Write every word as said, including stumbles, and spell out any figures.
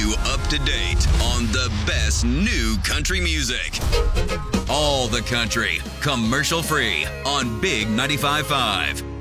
you up to date on the best new country music. All the country, commercial free on Big ninety-five point five.